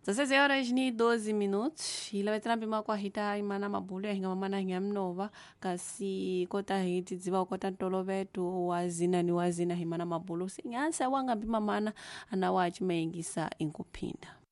16 horas ni 12 minutos. Ila vetrana bima kwa hita imana mabulu ya hinga mamana hinga mnova. Kasi kota hiti ziva kota ntolo vetu wazina ni wazina himana mabulu. Sinyansa wanga bima mana anawachi maingisa inkupinda.